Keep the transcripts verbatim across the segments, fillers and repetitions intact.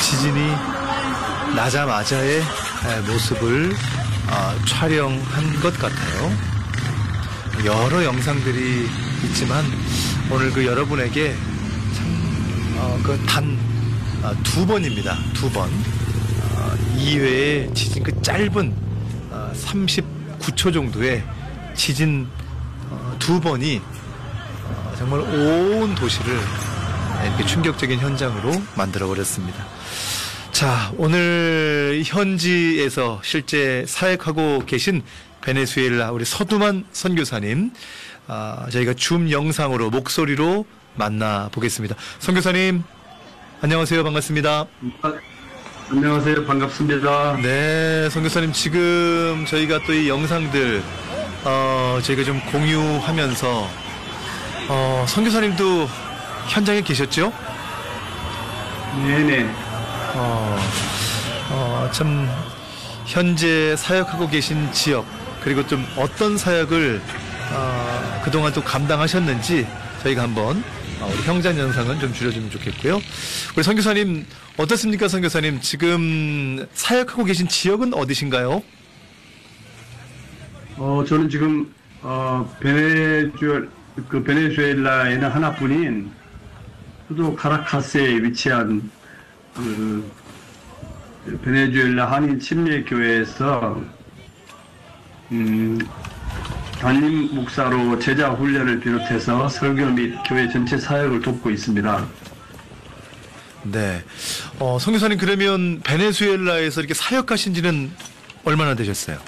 지진이 나자마자의 모습을 어, 촬영한 것 같아요. 여러 영상들이 있지만 오늘 그 여러분에게 어, 그 단 두 번입니다. 두 번. 어, 이 회의 지진 그 짧은 어, 삼십구 초 정도의 지진 어, 두 번이 어, 정말 온 도시를 이렇게 충격적인 현장으로 만들어버렸습니다. 자, 오늘 현지에서 실제 사역하고 계신 베네수엘라 우리 서두만 선교사님, 아, 저희가 줌 영상으로 목소리로 만나보겠습니다. 선교사님, 안녕하세요. 반갑습니다. 아, 안녕하세요. 반갑습니다. 네, 선교사님, 지금 저희가 또 이 영상들, 어, 저희가 좀 공유하면서, 어, 선교사님도 현장에 계셨죠? 네네. 어, 어, 참, 현재 사역하고 계신 지역, 그리고 좀 어떤 사역을, 어, 그동안 또 감당하셨는지 저희가 한번, 어, 우리 현장 영상은 좀 줄여주면 좋겠고요. 우리 선교사님, 어떻습니까, 선교사님? 지금 사역하고 계신 지역은 어디신가요? 어, 저는 지금, 어, 베네수엘, 그 베네수엘라에는 하나뿐인 수도 카라카스에 위치한 그 베네수엘라 한인 침례교회에서 음, 담임 목사로 제자 훈련을 비롯해서 설교 및 교회 전체 사역을 돕고 있습니다. 네. 어, 선교사님, 그러면 베네수엘라에서 이렇게 사역하신 지는 얼마나 되셨어요?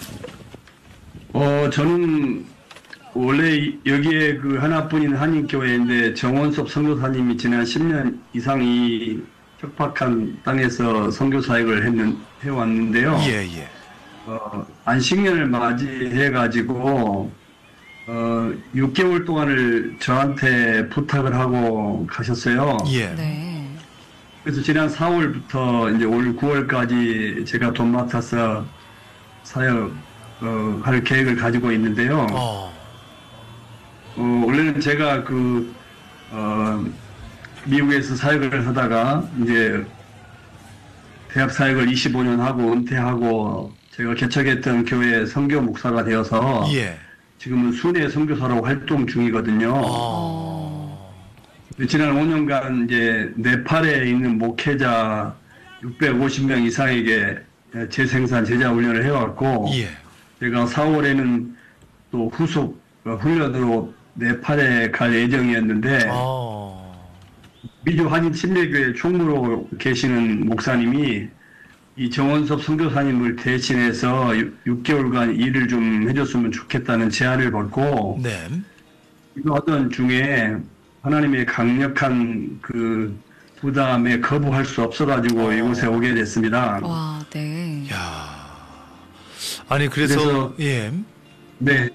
어, 저는 원래 여기에 그 하나뿐인 한인교회인데 정원섭 선교사님이 지난 십 년 이상 이 척박한 땅에서 선교 사역을 했는, 해왔는데요. 예, 예. 어, 안식년을 맞이해가지고, 어, 육 개월 동안을 저한테 부탁을 하고 가셨어요. 예. 네. 그래서 지난 사월부터 이제 올 구월까지 제가 돈 맡아서 사역, 어, 할 계획을 가지고 있는데요. 어. 어, 원래는 제가 그, 어, 미국에서 사역을 하다가 이제 대학 사역을 이십오 년 하고 은퇴하고 제가 개척했던 교회 선교 목사가 되어서 예. 지금은 순회 선교사로 활동 중이거든요. 어. 지난 오 년간 이제 네팔에 있는 목회자 육백오십 명 이상에게 재생산 제자 훈련을 해왔고, 예. 제가 사월에는 또 후속 훈련으로 네팔에 갈 예정이었는데, 어. 미주 한인 침례교회 총무로 계시는 목사님이 이 정원섭 선교사님을 대신해서 육 개월간 일을 좀 해줬으면 좋겠다는 제안을 받고, 네. 이러던 중에 하나님의 강력한 그 부담에 거부할 수 없어가지고 어. 이곳에 오게 됐습니다. 와, 네. 야. 아니, 그래서, 그래서- 예. 네.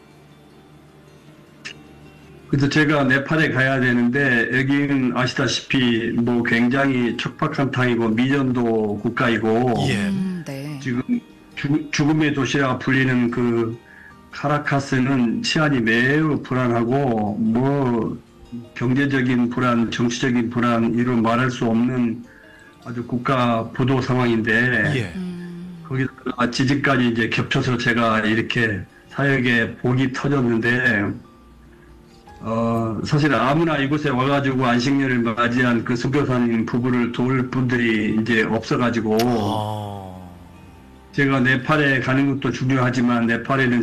그래서 제가 네팔에 가야 되는데, 여기는 아시다시피 뭐 굉장히 척박한 땅이고 미전도 국가이고, 예. 음, 네. 지금 주, 죽음의 도시라 불리는 그 카라카스는 치안이 매우 불안하고, 뭐 경제적인 불안, 정치적인 불안, 이런 말할 수 없는 아주 국가 부도 상황인데, 예. 음, 거기다가 지진까지 이제 겹쳐서 제가 이렇게 사역에 복이 터졌는데, 어, 사실 아무나 이곳에 와가지고 안식년을 맞이한 그 선교사님 부부를 도울 분들이 이제 없어가지고, 어. 제가 네팔에 가는 것도 중요하지만 네팔에는